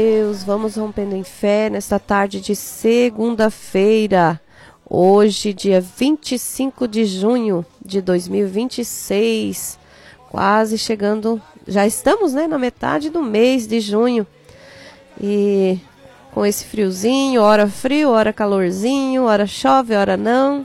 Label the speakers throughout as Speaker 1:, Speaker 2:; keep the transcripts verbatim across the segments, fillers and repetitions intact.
Speaker 1: Deus, vamos rompendo em fé nesta tarde de segunda-feira, hoje, dia vinte e cinco de junho de dois mil e vinte e seis, quase chegando, já estamos, né, na metade do mês de junho, e com esse friozinho, hora frio, hora calorzinho, hora chove, hora não,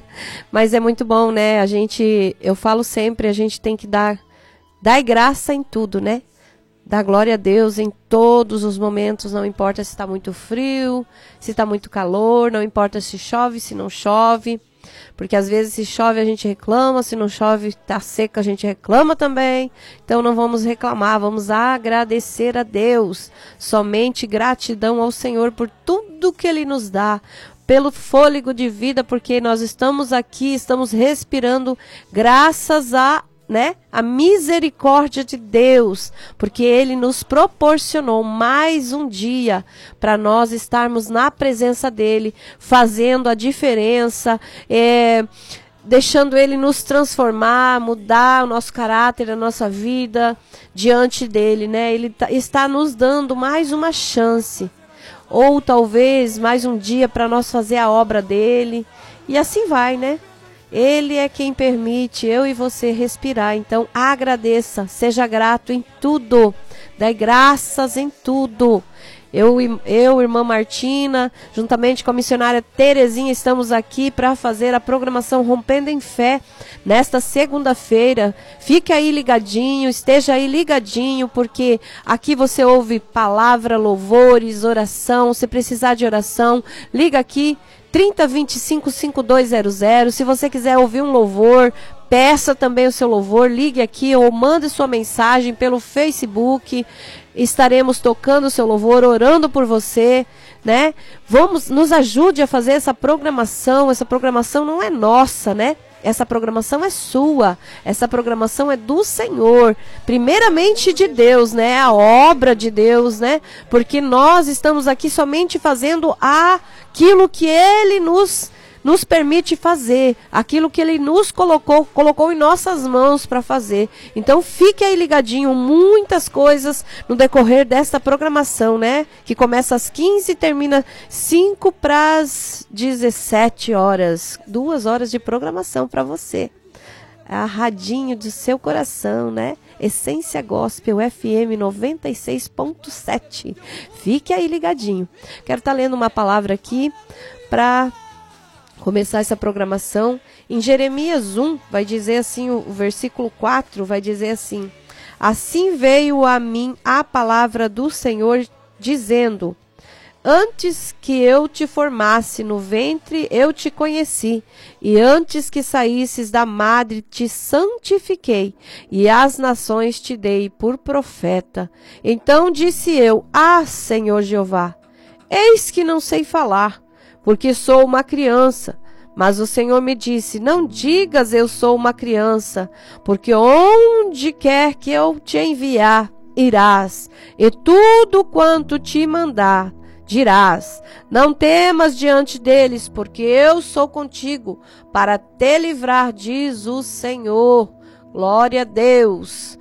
Speaker 1: mas é muito bom, né, a gente, eu falo sempre, a gente tem que dar, dar graça em tudo, né? Dá glória a Deus em todos os momentos, não importa se está muito frio, se está muito calor, não importa se chove, se não chove, porque às vezes se chove a gente reclama, se não chove, está seca, a gente reclama também. Então não vamos reclamar, vamos agradecer a Deus, somente gratidão ao Senhor por tudo que Ele nos dá, pelo fôlego de vida, porque nós estamos aqui, estamos respirando graças a né? A misericórdia de Deus, porque Ele nos proporcionou mais um dia para nós estarmos na presença dEle, fazendo a diferença, é, deixando Ele nos transformar, mudar o nosso caráter, a nossa vida diante dEle, né? Ele tá, está nos dando mais uma chance, ou talvez mais um dia para nós fazer a obra dEle, e assim vai, né? Ele é quem permite eu e você respirar, então agradeça, seja grato em tudo, dê graças em tudo. Eu, eu, irmã Martina, juntamente com a missionária Terezinha, estamos aqui para fazer a programação Rompendo em Fé nesta segunda-feira. Fique aí ligadinho, esteja aí ligadinho, porque aqui você ouve palavra, louvores, oração. Se precisar de oração, liga aqui, trinta, vinte e cinco, cinquenta e dois zero zero. Se você quiser ouvir um louvor, peça também o seu louvor, ligue aqui ou mande sua mensagem pelo Facebook. Estaremos tocando o seu louvor, orando por você, né? Vamos, nos ajude a fazer essa programação. Essa programação não é nossa, né? Essa programação é sua. Essa programação é do Senhor. Primeiramente de Deus, né? A obra de Deus, né? Porque nós estamos aqui somente fazendo aquilo que Ele nos nos permite fazer, aquilo que Ele nos colocou, colocou em nossas mãos para fazer. Então fique aí ligadinho, muitas coisas no decorrer desta programação, né? Que começa às quinze e termina cinco para as dezessete horas. Duas horas de programação para você. A radinho do seu coração, né? Essência Gospel F M noventa e seis ponto sete. Fique aí ligadinho. Quero estar lendo uma palavra aqui para começar essa programação. Em Jeremias um, vai dizer assim, o, o versículo quatro, vai dizer assim: assim veio a mim a palavra do Senhor, dizendo, antes que eu te formasse no ventre, eu te conheci, e antes que saísses da madre, te santifiquei, e às nações te dei por profeta. Então disse eu, ah, Senhor Jeová, eis que não sei falar, porque sou uma criança. Mas o Senhor me disse, não digas eu sou uma criança, porque onde quer que eu te enviar, irás, e tudo quanto te mandar, dirás. Não temas diante deles, porque eu sou contigo, para te livrar, diz o Senhor. Glória a Deus.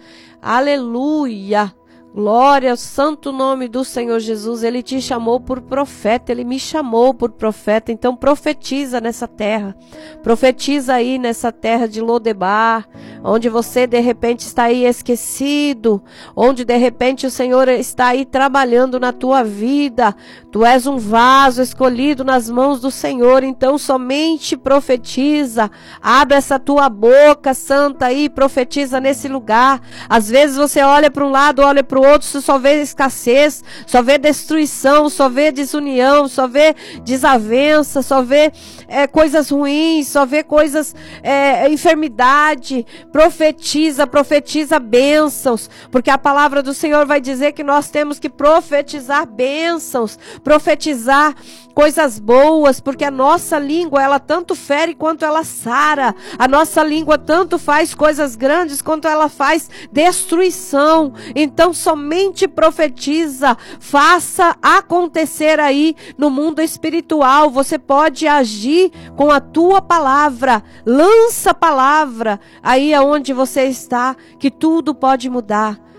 Speaker 1: Aleluia. Glória ao santo nome do Senhor Jesus. Ele te chamou por profeta, Ele me chamou por profeta. Então profetiza nessa terra, profetiza aí nessa terra de Lodebar, onde você de repente está aí esquecido, onde de repente o Senhor está aí trabalhando na tua vida. Tu és um vaso escolhido nas mãos do Senhor, então somente profetiza, abre essa tua boca santa aí, profetiza nesse lugar. Às vezes você olha para um lado, olha para o outro, você só vê escassez, só vê destruição, só vê desunião, só vê desavença, só vê é, coisas ruins, só vê coisas, é, enfermidade. Profetiza, profetiza bênçãos, porque a palavra do Senhor vai dizer que nós temos que profetizar bênçãos, profetizar coisas boas, porque a nossa língua, ela tanto fere quanto ela sara, a nossa língua tanto faz coisas grandes quanto ela faz destruição. Então somente profetiza, faça acontecer aí no mundo espiritual. Você pode agir com a tua palavra, lança a palavra aí aonde você está, que tudo pode mudar.